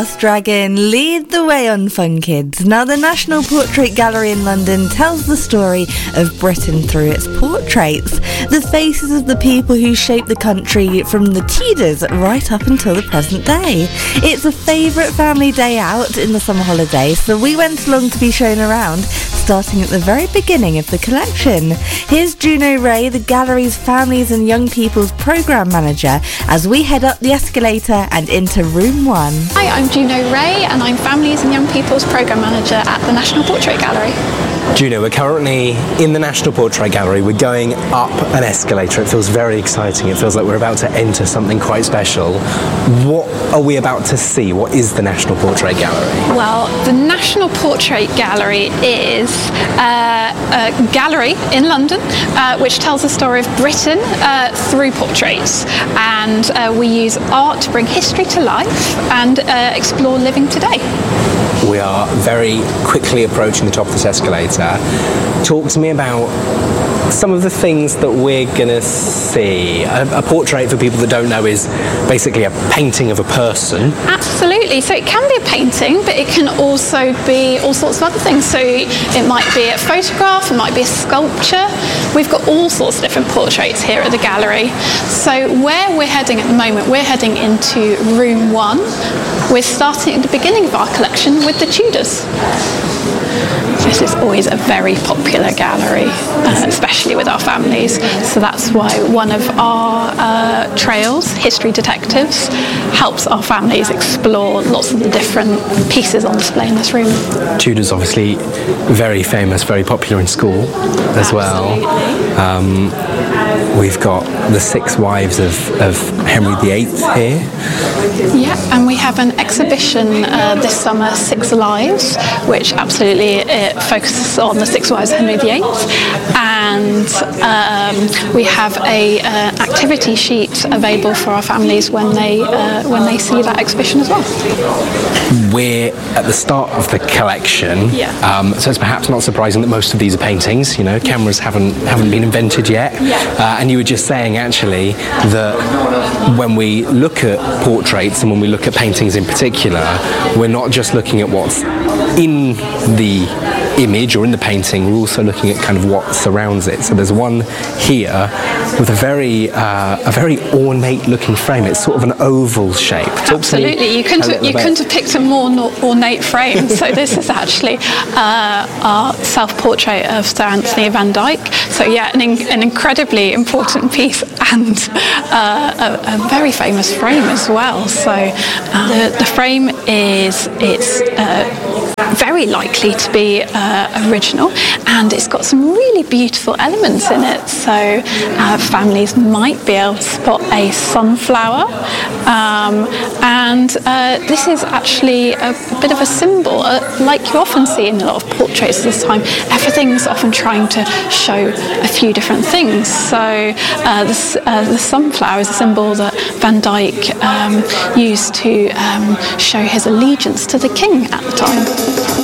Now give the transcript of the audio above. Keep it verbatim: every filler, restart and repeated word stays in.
Dragon, lead the way on Fun Kids. Now, the National Portrait Gallery in London tells the story of Britain through its portraits, the faces of the people who shaped the country from the Tudors right up until the present day. It's a favourite family day out in the summer holidays, so we went along to be shown around, starting at the very beginning of the collection. Here's Juno Ray, the gallery's Families and Young People's Programme Manager, as we head up the escalator and into room one. Hi, I'm Juno Ray and I'm Families and Young People's Programme Manager at the National Portrait Gallery. Juno, we're currently in the National Portrait Gallery. We're going up an escalator. It feels very exciting. It feels like we're about to enter something quite special. What are we about to see? What is the National Portrait Gallery? Well, the National Portrait Gallery is uh, a gallery in London uh, which tells the story of Britain uh, through portraits. And uh, we use art to bring history to life and uh, explore living today. We are very quickly approaching the top of this escalator. Talk to me about some of the things that we're going to see. A, a portrait, for people that don't know, is basically a painting of a person. Absolutely. So it can be a painting, but it can also be all sorts of other things. So it might be a photograph, it might be a sculpture. We've got all sorts of different portraits here at the gallery. So where we're heading at the moment, we're heading into room one. We're starting at the beginning of our collection with the Tudors. This is always a very popular gallery, uh, especially with our families. So that's why one of our uh, trails, History Detectives, helps our families explore lots of the different pieces on display in this room. Tudors, obviously very famous, very popular in school as Absolutely. well. Um, we've got the six wives of, of Henry the Eighth here. Yeah, and we have an exhibition uh, this summer, Six Lives, which absolutely it focuses on the six wives of Henry the Eighth, and um, we have a uh, activity sheet available for our families when they uh, when they see that exhibition as well. We're at the start of the collection, yeah. um, so it's perhaps not surprising that most of these are paintings. You know, cameras haven't haven't been invented yet, yeah. uh, and you were just saying actually that when we look at portraits and when we look at paintings in particular, we're not just looking at what's in the image or in the painting, we're also looking at kind of what surrounds it. So there's one here with a very uh, a very ornate looking frame. It's sort of an oval shape. Talk Absolutely, you couldn't you couldn't have picked a more ornate frame. So this is actually uh, our self-portrait of Sir Anthony van Dyck. So yeah, an, in- an incredibly important piece and uh, a, a very famous frame as well. So uh, the, the frame is it's uh, very likely to be uh, original, and it's got some really beautiful elements in it. So uh, families might be able to spot a sunflower, um, and uh, this is actually a bit of a symbol, uh, like you often see in a lot of portraits at this time. Everything's often trying to show a few different things. So uh, the, uh, the sunflower is a symbol that Van Dyck um, used to um, show his allegiance to the king at the time.